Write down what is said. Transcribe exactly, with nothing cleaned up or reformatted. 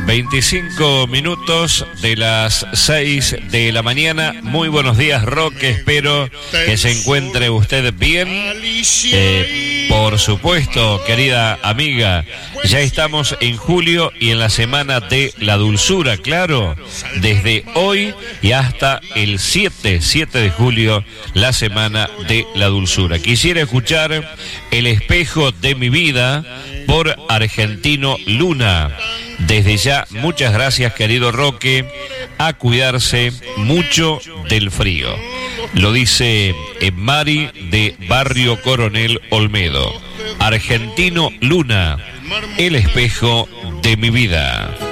veinticinco minutos de las seis de la mañana. Muy buenos días, Roque. Espero que se encuentre usted bien. Eh, por supuesto, querida amiga, ya estamos en julio y en la semana de la dulzura, claro. Desde hoy y hasta el siete de julio, la semana de la dulzura. Quisiera escuchar El espejo de mi vida por Argentino Luna. Desde ya, muchas gracias, querido Roque, a cuidarse mucho del frío. Lo dice Mari de Barrio Coronel Olmedo. Argentino Luna, El espejo de mi vida.